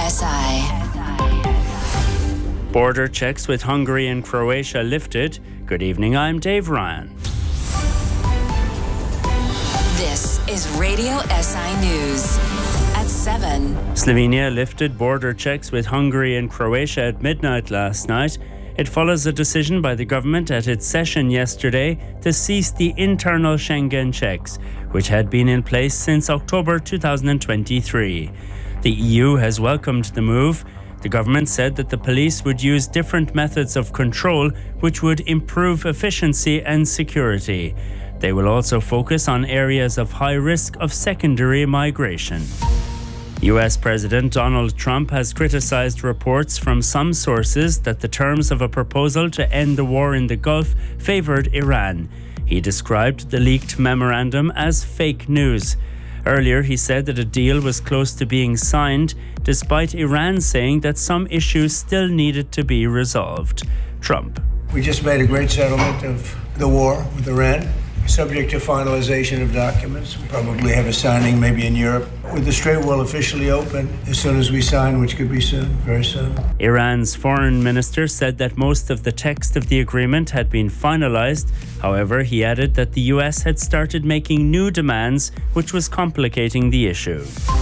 SI. Border checks with Hungary and Croatia lifted. Good evening, I'm Dave Ryan. This is Radio SI News at 7. Slovenia lifted border checks with Hungary and Croatia at midnight last night. It follows a decision by the government at its session yesterday to cease the internal Schengen checks, which had been in place since October 2023. The EU has welcomed the move. The government said that the police would use different methods of control, which would improve efficiency and security. They will also focus on areas of high risk of secondary migration. US President Donald Trump has criticized reports from some sources that the terms of a proposal to end the war in the Gulf favored Iran. He described the leaked memorandum as fake news. Earlier, he said that a deal was close to being signed, despite Iran saying that some issues still needed to be resolved. Trump. We just made a great settlement of the war with Iran, subject to finalization of documents. We'll probably have a signing maybe in Europe, with the Strait will officially open as soon as we sign, which could be soon, very soon. Iran's foreign minister said that most of the text of the agreement had been finalized. However, he added that the US had started making new demands, which was complicating the issue.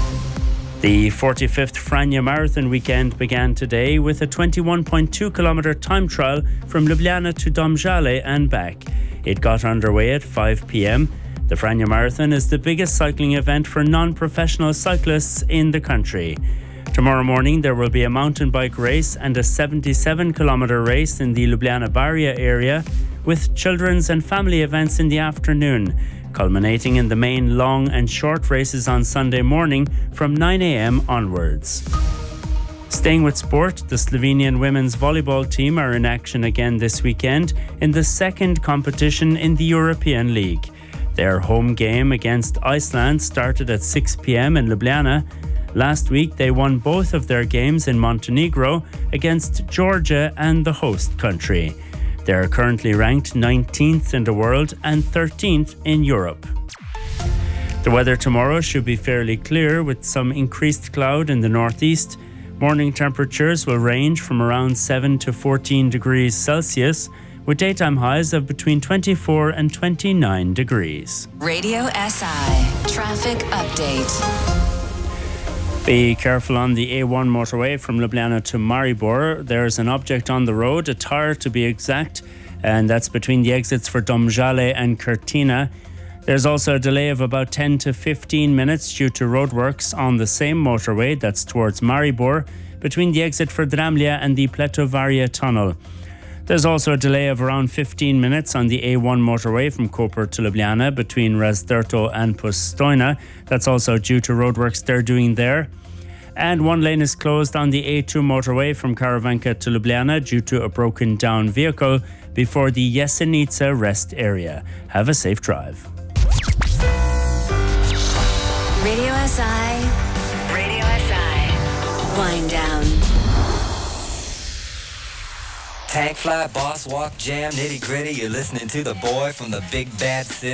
The 45th Franja Marathon weekend began today with a 21.2-kilometre time trial from Ljubljana to Domžale and back. It got underway at 5 p.m. The Franja Marathon is the biggest cycling event for non-professional cyclists in the country. Tomorrow morning there will be a mountain bike race and a 77-kilometre race in the Ljubljana Barria area, with children's and family events in the afternoon, culminating in the main long and short races on Sunday morning from 9 a.m. onwards. Staying with sport, the Slovenian women's volleyball team are in action again this weekend in the second competition in the European League. Their home game against Iceland started at 6 p.m. in Ljubljana. Last week, they won both of their games in Montenegro against Georgia and the host country. They are currently ranked 19th in the world and 13th in Europe. The weather tomorrow should be fairly clear with some increased cloud in the northeast. Morning temperatures will range from around 7 to 14 degrees Celsius, with daytime highs of between 24 and 29 degrees. Radio SI Traffic Update. Be careful on the A1 motorway from Ljubljana to Maribor. There's an object on the road, a tire to be exact, and that's between the exits for Domžale and Cortina. There's also a delay of about 10 to 15 minutes due to roadworks on the same motorway, that's towards Maribor, between the exit for Dramlja and the Pletovarje tunnel. There's also a delay of around 15 minutes on the A1 motorway from Koper to Ljubljana between Razdrto and Postojna. That's also due to roadworks they're doing there. And one lane is closed on the A2 motorway from Karavanka to Ljubljana due to a broken down vehicle before the Jesenica rest area. Have a safe drive. Radio SI. Radio SI. Wind down. Tank fly, boss walk, jam, nitty gritty. You're listening to the boy from the big bad city.